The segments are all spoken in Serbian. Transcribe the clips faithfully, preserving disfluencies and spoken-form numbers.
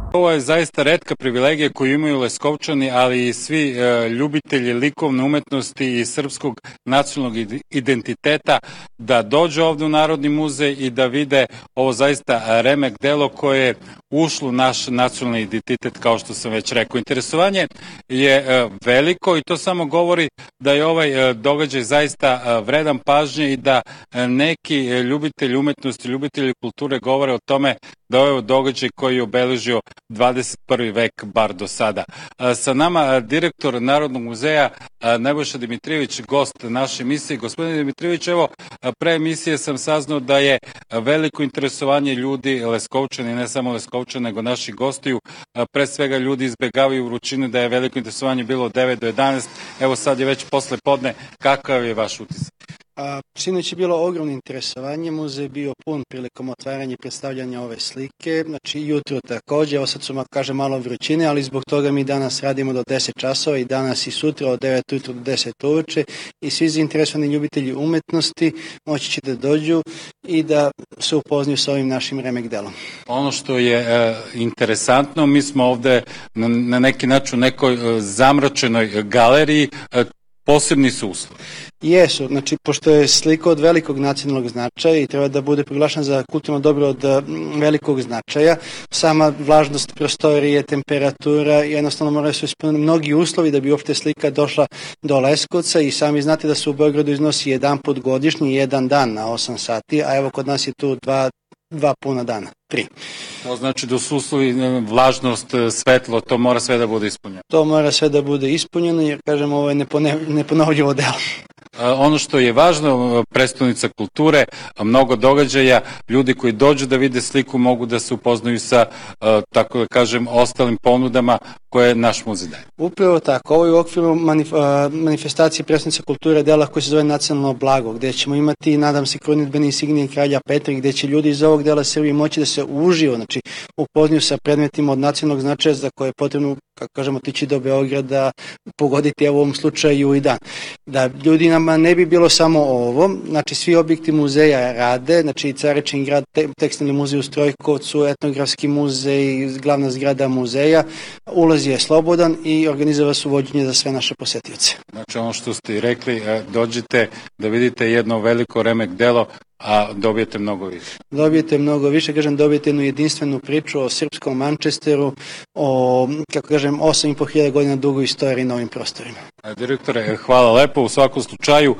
Ovo je zaista retka privilegija koju imaju Leskovčani, ali i svi e, ljubitelji likovne umetnosti i srpskog nacionalnog identiteta da dođu ovde u Narodni muzej i da vide ovo zaista remek delo koje je ušlo u naš nacionalni identitet, kao što sam već rekao. Interesovanje je e, veliko i to samo govori da je ovaj e, događaj zaista e, vredan pažnje i da e, neki ljubitelji umetnosti, ljubitelji kulture govore o tome da je ovo događaj koji je obeležio dvadeset prvi vek bar do sada. Sa nama direktor Narodnog muzeja Nebojša Dimitrijević, gost naše emisije. Gospodine Dimitrijević, evo, pre emisije sam saznao da je veliko interesovanje ljudi, Leskovčani, ne samo Leskovčani, nego naših gostiju. Pre svega ljudi izbegavaju vrućinu, da je veliko interesovanje bilo od devet do jedanaest. Evo sad je već posle podne. Kakav je vaš utisak? Sinoć je bilo ogromno interesovanje, muzej je bio pun prilikom otvaranja i predstavljanja ove slike, znači jutro takođe, evo sad su, kaže, malo vrućine, ali zbog toga mi danas radimo do deset časova i danas i sutra od devet ujutru do deset uveče i svi zainteresovani ljubitelji umetnosti moći će da dođu i da se upoznaju sa ovim našim remek delom. Ono što je e, interesantno, mi smo ovde na, na neki način u nekoj e, zamračenoj galeriji, e, posebni su uslovi. Jesu, znači, pošto je slika od velikog nacionalnog značaja i treba da bude proglašena za kulturno dobro od velikog značaja, sama vlažnost prostorije, temperatura, jednostavno moraju se ispuniti mnogi uslovi da bi uopšte slika došla do Leskovca i sami znate da se u Beogradu iznosi jedan put godišnji, jedan dan na osam sati, a evo kod nas je tu dva dva puna dana, tri. To znači da su uslovi, vlažnost, svetlo, to mora sve da bude ispunjeno. To mora sve da bude ispunjeno, jer, kažem, ovo je nepone, neponovljivo delo. Ono što je važno, prestonica kulture, mnogo događaja, ljudi koji dođu da vide sliku mogu da se upoznaju sa, tako da kažem, ostalim ponudama koje naš muzej daje. Upravo tako, ovo je u okviru manif manifestacije prestonica kulture dela koji se zove Nacionalno blago, gde ćemo imati, nadam se, krunidbene insignije kralja Petra, gde će ljudi iz ovog dela Srbije moći da se uživo, znači upoznaju sa predmetima od nacionalnog značaja za koje je potrebno, kako kažemo, otići do Beograda, pogoditi u ovom slučaju i dan. Da ljudi nama ne bi bilo samo ovo, znači svi objekti muzeja rade, znači Caričin grad, te, tekstilni muzej u Strojkovcu, etnografski muzej, glavna zgrada muzeja, ulaz je slobodan i organizova su vođenje za sve naše posetioce. Znači ono što ste i rekli, dođite da vidite jedno veliko remek delo, a dobijete mnogo više. Dobijete mnogo više, kažem, dobijete jednu jedinstvenu priču o srpskom Manchesteru, o, kako kažem, osam i po hiljada godina dugoj istoriji na ovim prostorima. Direktore, hvala lepo. U svakom slučaju,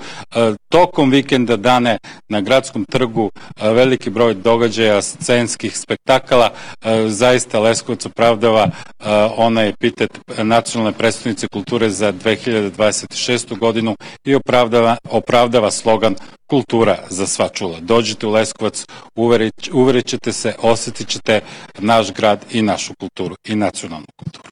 tokom vikenda dane na Gradskom trgu veliki broj događaja, scenskih spektakala, zaista Leskovac opravdava onaj epitet nacionalne prestonice kulture za dve hiljade dvadeset šestu godinu i opravdava, opravdava slogan kultura za sva čula. Dođite u Leskovac, uverit, uverit ćete se, osjetit ćete naš grad i našu kulturu i nacionalnu kulturu.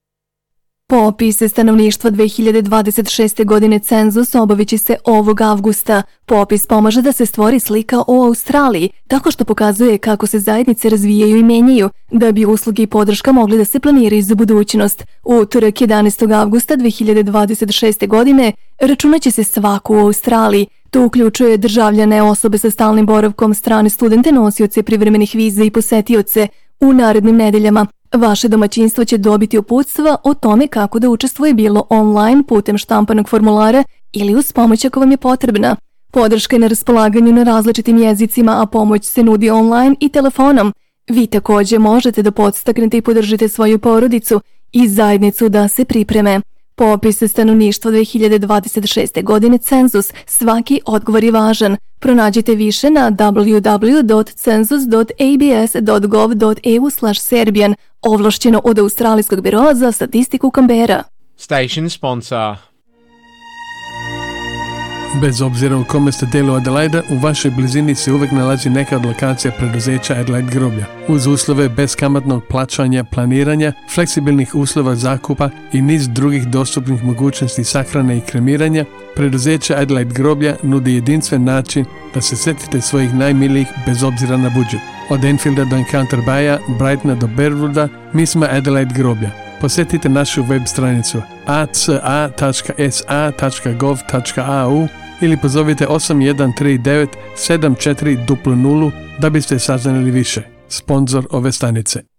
Popis stanovništva dve hiljade dvadeset šeste. godine cenzus obaviće se ovog avgusta. Popis pomaže da se stvori slika o Australiji, tako što pokazuje kako se zajednice razvijaju i menjaju, da bi usluge i podrška mogli da se planiraju za budućnost. Utorak jedanaestog avgusta dve hiljade dvadeset šeste. godine računaće se svako u Australiji. To uključuje državljane, osobe sa stalnim boravkom, strane studente, nosioce privremenih viza i posetioce. U narednim nedeljama vaše domaćinstvo će dobiti uputstva o tome kako da učestvuje bilo online putem štampanog formulara ili uz pomoć ako vam je potrebna. Podrška je na raspolaganju na različitim jezicima, a pomoć se nudi online i telefonom. Vi također možete da podstaknete i podržite svoju porodicu i zajednicu da se pripreme. Popis stanovništva dve hiljade dvadeset šeste. godine cenzus, svaki odgovor je važan. Pronađite više na w w w dot census dot a b s dot gov dot e u slash serbian, ovlašćeno od Australijskog biroa za statistiku Kambera. Station sponsor. Bez obzira u kome ste delu Adelaida, u vašoj blizini se uvek nalazi neka od lokacija preduzeća Adelaide groblja. Uz uslove beskamatnog plaćanja, planiranja, fleksibilnih uslova zakupa i niz drugih dostupnih mogućnosti sahrane i kremiranja, preduzeća Adelaide groblja nudi jedinstven način da se setite svojih najmilijih bez obzira na budžet. Od Enfielda do Encounter Baya, Brightona do Berwooda, mi smo Adelaide groblja. Posjetite našu web stranicu a c a tačka s a tačka gov tačka a u ili pozovite osam jedan tri devet sedam četiri nula nula da biste saznali više. Sponzor ove stanice.